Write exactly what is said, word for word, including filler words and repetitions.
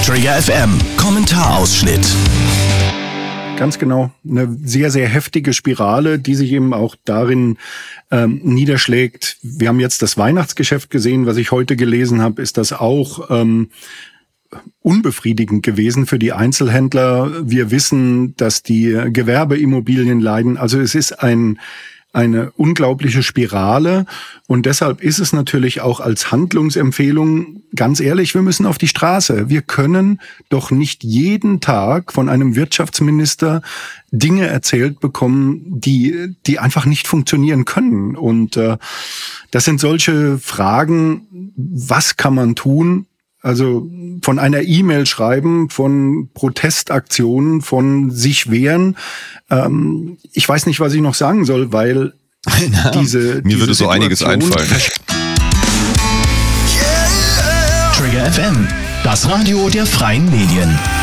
Trigger F M, Kommentarausschnitt. Ganz genau, eine sehr, sehr heftige Spirale, die sich eben auch darin ähm, niederschlägt. Wir haben jetzt das Weihnachtsgeschäft gesehen, was ich heute gelesen habe, ist das auch ähm, unbefriedigend gewesen für die Einzelhändler. Wir wissen, dass die Gewerbeimmobilien leiden. Also es ist ein eine unglaubliche Spirale und deshalb ist es natürlich auch als Handlungsempfehlung, ganz ehrlich, wir müssen auf die Straße. Wir können doch nicht jeden Tag von einem Wirtschaftsminister Dinge erzählt bekommen, die die einfach nicht funktionieren können. Und äh, das sind solche Fragen, was kann man tun? Also von einer E-Mail schreiben, von Protestaktionen, von sich wehren. Ähm, ich weiß nicht, was ich noch sagen soll, weil Na, diese Mir diese würde so einiges einfallen. Trigger F M, das Radio der freien Medien.